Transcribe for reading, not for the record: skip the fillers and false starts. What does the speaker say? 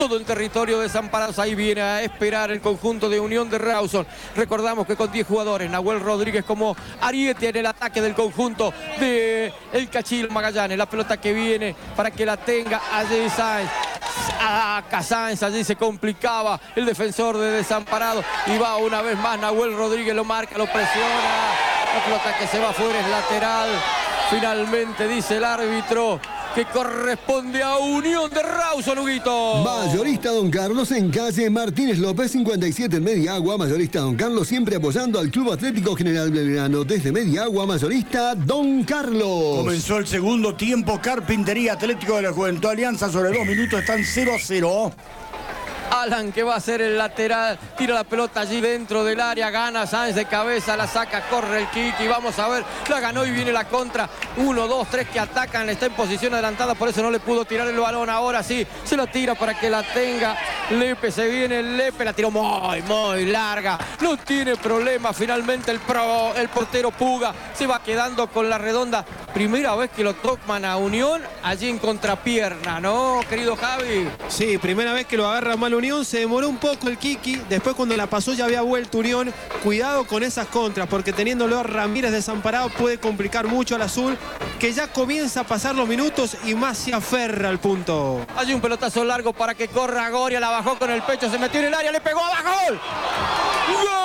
todo en territorio Desamparados. Ahí viene a esperar el conjunto de Unión de Rawson. Recordamos que con 10 jugadores, Nahuel Rodríguez como ariete en el ataque del conjunto de el Cachil Magallanes. La pelota que viene para que la tenga allí Sáenz. Acá Sáenz, allí se complicaba el defensor de Desamparados. Y va una vez más Nahuel Rodríguez, lo marca, lo presiona. La pelota que se va afuera es lateral. Finalmente dice el árbitro que corresponde a Unión de Rawson, Huguito. Mayorista Don Carlos en calle Martínez López 57 en Mediagua. Mayorista Don Carlos siempre apoyando al Club Atlético General Belgrano. Desde Mediagua, mayorista Don Carlos. Comenzó el segundo tiempo. Carpintería Atlético de la Juventud Alianza sobre 2 minutos. Están 0-0. Alan que va a ser el lateral, tira la pelota allí dentro del área, gana Sáenz de cabeza, la saca, corre el Kiki, vamos a ver, la ganó y viene la contra, 1, 2, 3 que atacan, está en posición adelantada, por eso no le pudo tirar el balón, ahora sí, se lo tira para que la tenga Lepe, se viene Lepe, la tiró muy larga, no tiene problema, finalmente el portero Puga se va quedando con la redonda, primera vez que lo tocan a Unión, allí en contrapierna, ¿no, querido Javi? Sí, primera vez que lo agarra mal Unión, se demoró un poco el Kiki, después cuando la pasó ya había vuelto Unión. Cuidado con esas contras, porque teniéndolo a Ramírez desamparado puede complicar mucho al azul, que ya comienza a pasar los minutos y más se aferra al punto. Hay un pelotazo largo para que corra Goria, la bajó con el pecho, se metió en el área, le pegó abajo. ¡Gol!